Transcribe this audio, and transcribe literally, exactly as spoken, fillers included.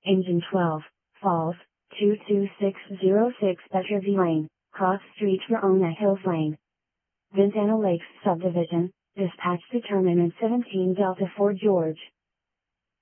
Engine twelve, Falls, two two six zero six Betterview Lane, Cross Street Verona Hills Lane. Ventana Lakes Subdivision, Dispatch Determinant seventeen Delta four George.